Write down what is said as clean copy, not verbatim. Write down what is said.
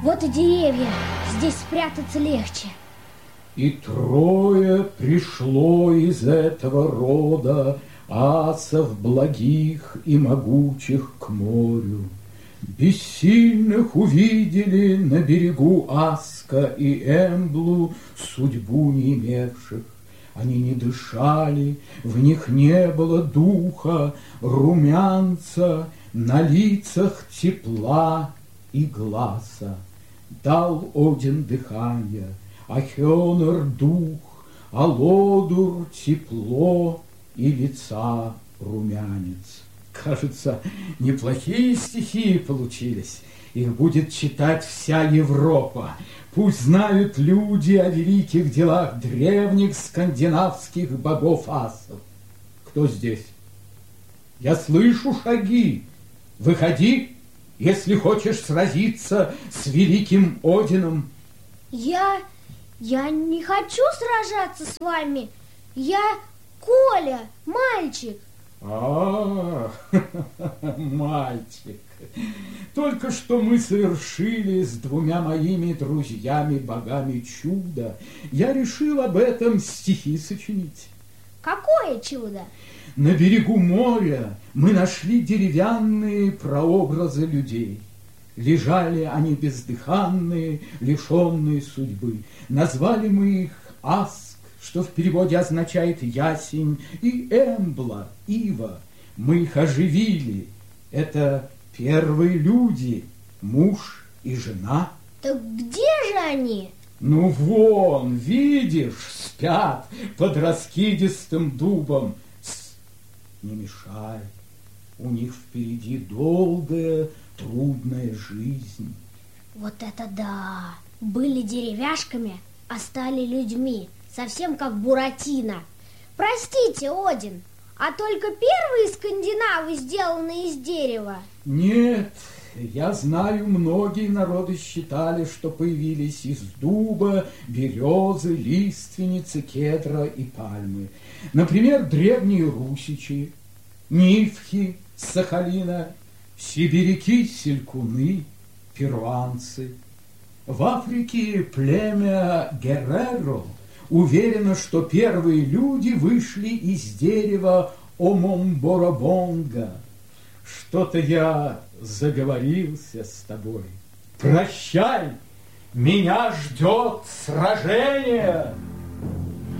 Вот и деревья. Здесь спрятаться легче. И трое пришло из этого рода асов благих и могучих к морю. Бессильных увидели на берегу Аска и Эмблу судьбу не имевших. Они не дышали, в них не было духа, румянца, на лицах тепла и гласа. Дал Один дыхание, а Хёнор дух, а Лодур тепло и лица румянец. Кажется, неплохие стихи получились. Их будет читать вся Европа. Пусть знают люди о великих делах древних скандинавских богов-асов. Кто здесь? Я слышу шаги. Выходи, если хочешь сразиться с великим Одином. Я не хочу сражаться с вами. Я Коля, мальчик. Мальчик, только что мы совершили с двумя моими друзьями-богами чудо. Я решил об этом стихи сочинить. Какое чудо? На берегу моря мы нашли деревянные прообразы людей. Лежали они бездыханные, лишенные судьбы. Назвали мы их Аск, что в переводе означает ясень, и Эмбла, ива. Мы их оживили. Это первые люди, муж и жена. Так где же они? Ну вон, видишь, спят под раскидистым дубом. Не мешай, у них впереди долгая, трудная жизнь. Вот это да! Были деревяшками, а стали людьми. Совсем как Буратино. Простите, Один, а только первые скандинавы сделаны из дерева? Нет, я знаю, многие народы считали, что появились из дуба, березы, лиственницы, кедра и пальмы. Например, древние русичи, нивхи с Сахалина, сибиряки, селькуны, перуанцы. В Африке племя Герреро уверено, что первые люди вышли из дерева Омомборобонга. Что-то я заговорился с тобой. Прощай, меня ждет сражение.